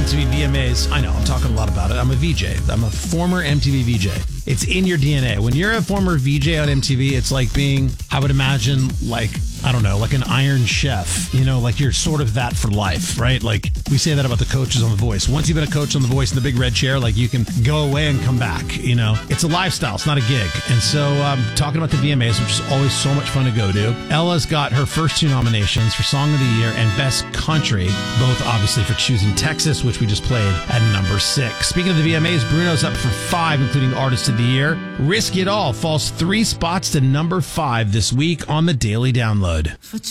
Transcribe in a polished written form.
MTV VMAs. I know, I'm talking a lot about it. I'm a VJ. I'm a former MTV VJ. It's in your DNA. When you're a former VJ on MTV, it's like being, I would imagine, like, I don't know, like an Iron Chef. You know, like you're sort of that for life, right? Like we say that about the coaches on The Voice. Once you've been a coach on The Voice in the big red chair, like you can go away and come back, you know? It's a lifestyle. It's not a gig. And so talking about the VMAs, which is always so much fun to go to, Ella's got her first 2 nominations for Song of the Year and Best Country, both obviously for choosing Texas, which we just played at number 6. Speaking of the VMAs, Bruno's up for 5, including Artist of the Year. Risk It All falls 3 spots to number 5 this week on the Daily Download.